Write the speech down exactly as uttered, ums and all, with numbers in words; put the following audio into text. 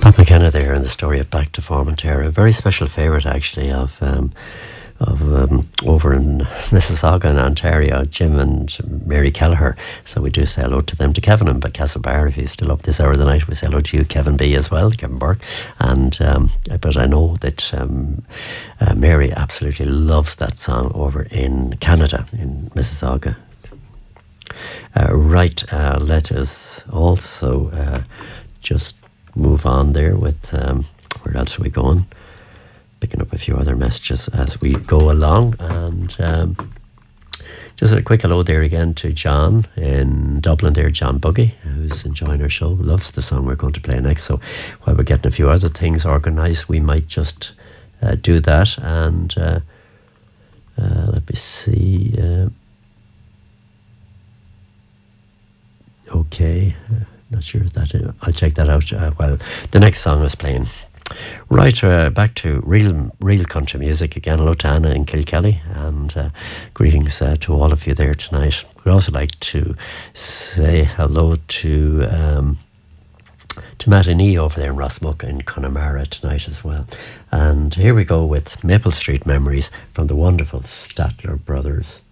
Pat McKenna there in the story of Back to Formentera, a very special favourite actually of um, of um, over in Mississauga in Ontario, Jim and Mary Kelleher. So we do say hello to them, to Kevin and Castlebar. If he's still up this hour of the night, we say hello to you, Kevin B, as well, Kevin Burke. And um, but I know that um, uh, Mary absolutely loves that song over in Canada, in Mississauga. Uh, right, uh, let us also uh, just move on there with um, where else are we going? Picking up a few other messages as we go along, and um, just a quick hello there again to John in Dublin there, John Buggy, who's enjoying our show, loves the song we're going to play next. So while we're getting a few other things organised, we might just uh, do that. And uh, uh, let me see. Uh, okay. Uh, Not sure if that is. I'll check that out uh, while the next song is playing. Right, uh, back to real real country music again. Hello to Anna in Kilkelly, and uh, greetings uh, to all of you there tonight. We'd also like to say hello to um, to Matt and E over there in Rossmuck in Connemara tonight as well. And here we go with Maple Street Memories from the wonderful Statler Brothers.